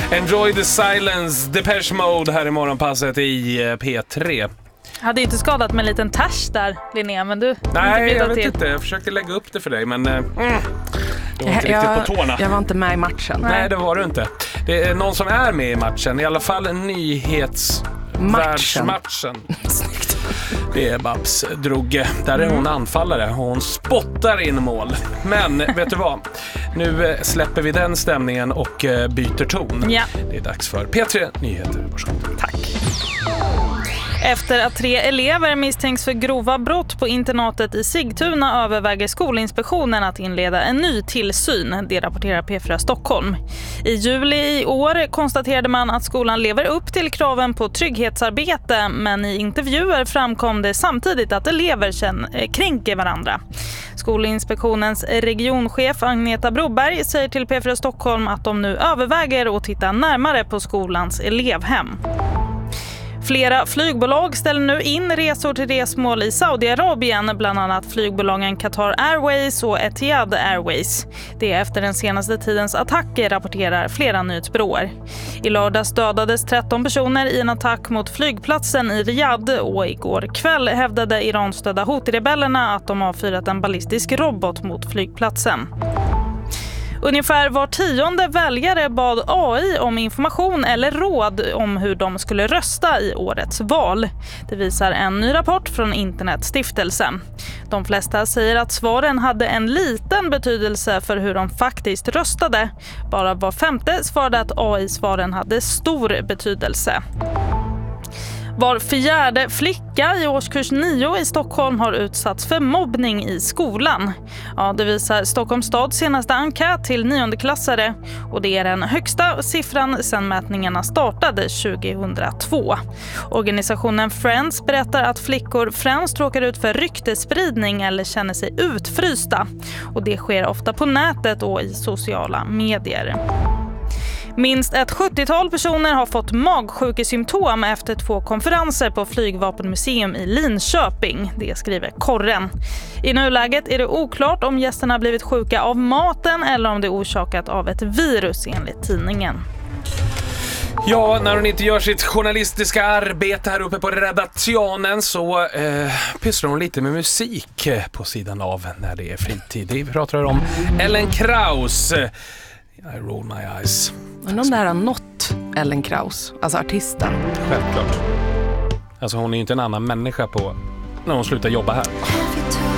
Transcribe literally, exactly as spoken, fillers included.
Enjoy the silence, Depeche Mode här i morgonpasset i P tre. Hade inte skadat med en liten tash där, Linnea, men du... Nej, inte jag vet till. inte. Jag försökte lägga upp det för dig, men... Mm, du var inte jag, riktigt på tårna. Jag var inte med i matchen. Nej, det var du inte. Det är någon som är med i matchen. I alla fall nyhetsvärldsmatchen. Snyggt. Det är Babs Drugge. Där är hon anfallare. Hon spottar in mål. Men vet du vad? Nu släpper vi den stämningen och byter ton. Ja. Det är dags för P tre Nyheter. Varsågod. Tack. Efter att tre elever misstänks för grova brott på internatet i Sigtuna överväger Skolinspektionen att inleda en ny tillsyn. Det rapporterar P fyra Stockholm. I juli i år konstaterade man att skolan lever upp till kraven på trygghetsarbete, men i intervjuer framkom det samtidigt att elever känner, kränker varandra. Skolinspektionens regionchef Agneta Broberg säger till P fyra Stockholm att de nu överväger att titta närmare på skolans elevhem. Flera flygbolag ställer nu in resor till resmål i Saudiarabien, bland annat flygbolagen Qatar Airways och Etihad Airways. Det är efter den senaste tidens attacker, rapporterar flera nyhetsbyråer. I lördags dödades tretton personer i en attack mot flygplatsen i Riyadh och igår kväll hävdade Iran-stödda Houthi-rebellerna att de avfyrat en ballistisk robot mot flygplatsen. Ungefär var tionde väljare bad A I om information eller råd om hur de skulle rösta i årets val. Det visar en ny rapport från Internetstiftelsen. De flesta säger att svaren hade en liten betydelse för hur de faktiskt röstade. Bara var femte svarade att A I-svaren hade stor betydelse. Var fjärde flicka i årskurs nio i Stockholm har utsatts för mobbning i skolan. Ja, det visar Stockholms stads senaste enkät till niondeklassare och det är den högsta siffran sedan mätningarna startade tjugohundratvå. Organisationen Friends berättar att flickor främst råkar ut för ryktespridning eller känner sig utfrysta. Och det sker ofta på nätet och i sociala medier. Minst ett sjuttiotal personer har fått magsjukesymptom efter två konferenser på Flygvapenmuseum i Linköping. Det skriver Korren. I nuläget är det oklart om gästerna blivit sjuka av maten eller om det är orsakat av ett virus, enligt tidningen. Ja, när hon inte gör sitt journalistiska arbete här uppe på redaktionen så eh, pysslar hon lite med musik på sidan av när det är fritid. Vi pratar om Ellen Kraus. I roll my eyes. Men de där har nått Ellen Kraus, alltså artisten. Självklart. Alltså hon är ju inte en annan människa på när hon slutar jobba här.